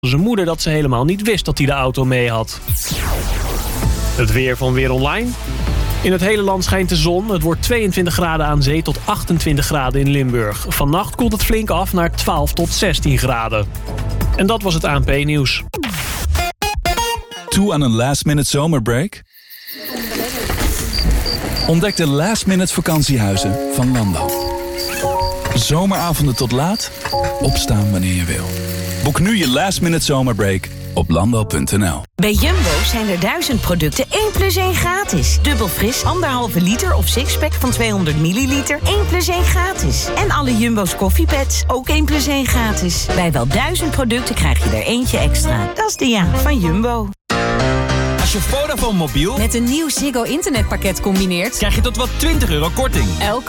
zijn moeder dat ze helemaal niet wist dat hij de auto mee had. Het weer van Weer Online. In het hele land schijnt de zon. Het wordt 22 graden aan zee tot 28 graden in Limburg. Vannacht koelt het flink af naar 12 tot 16 graden. En dat was het ANP-nieuws. Toe aan een last-minute zomerbreak? Ontdek de last-minute vakantiehuizen van Landal. Zomeravonden tot laat, opstaan wanneer je wil. Boek nu je last-minute zomerbreak op landal.nl. Bij Jumbo zijn er 1000 producten 1 plus 1 gratis. Dubbel fris, 1,5 liter of sixpack van 200 milliliter, 1 plus 1 gratis. En alle Jumbo's koffiepads, ook 1 plus 1 gratis. Bij wel 1000 producten krijg je er eentje extra. Dat is de van Jumbo. Als je Vodafone mobiel met een nieuw Ziggo internetpakket combineert, krijg je tot wel €20 korting. Elke